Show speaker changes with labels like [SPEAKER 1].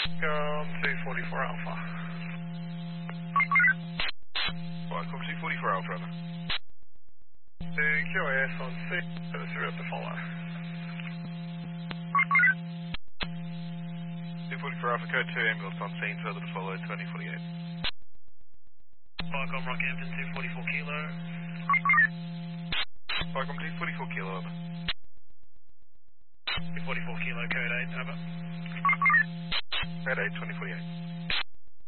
[SPEAKER 1] 244 Alpha.
[SPEAKER 2] Right, copy 244 Alpha, over.
[SPEAKER 1] 2 QAS on C, further through to follow.
[SPEAKER 2] 244 Alpha, code 2, ambulance on scene, further to follow, 2048.
[SPEAKER 1] Viacom Rockhampton 244 Kilo.
[SPEAKER 2] Viacom 244 Kilo, over.
[SPEAKER 1] 244 Kilo, code 8, over.
[SPEAKER 2] Code 8, 2048.